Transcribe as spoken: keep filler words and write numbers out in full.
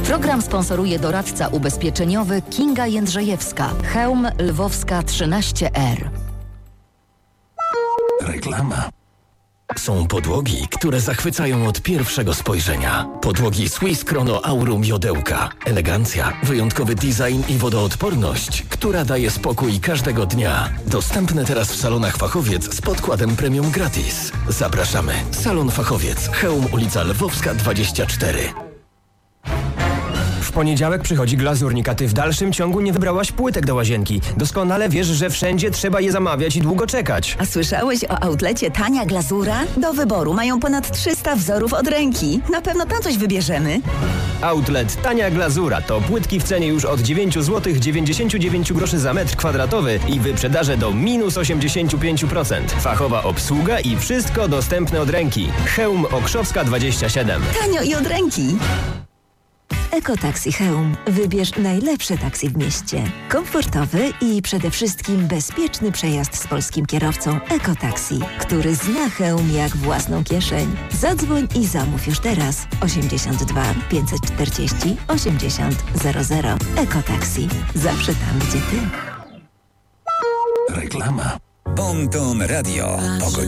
Program sponsoruje doradca ubezpieczeniowy Kinga Jędrzejewska. Chełm Lwowska trzynaście R. Reklama. Są podłogi, które zachwycają od pierwszego spojrzenia. Podłogi Swiss Chrono Aurum Jodełka. Elegancja, wyjątkowy design i wodoodporność, która daje spokój każdego dnia. Dostępne teraz w salonach Fachowiec z podkładem premium gratis. Zapraszamy. Salon Fachowiec. Chełm, ulica Lwowska dwadzieścia cztery. W poniedziałek przychodzi glazurnik, a ty w dalszym ciągu nie wybrałaś płytek do łazienki. Doskonale wiesz, że wszędzie trzeba je zamawiać i długo czekać. A słyszałeś o outlecie Tania Glazura? Do wyboru mają ponad trzysta wzorów od ręki. Na pewno tam coś wybierzemy. Outlet Tania Glazura to płytki w cenie już od dziewięć złotych dziewięćdziesiąt dziewięć groszy za metr kwadratowy i wyprzedaże do minus osiemdziesiąt pięć procent. Fachowa obsługa i wszystko dostępne od ręki. Chełm Okrzowska dwadzieścia siedem. Tanio i od ręki. Ekotaksi Chełm. Wybierz najlepsze taksi w mieście. Komfortowy i przede wszystkim bezpieczny przejazd z polskim kierowcą Ekotaksi, który zna Chełm jak własną kieszeń. Zadzwoń i zamów już teraz. osiemdziesiąt dwa pięćset czterdzieści osiemdziesiąt zero zero. Ekotaksi. Zawsze tam, gdzie ty. Reklama. Bon Ton Radio.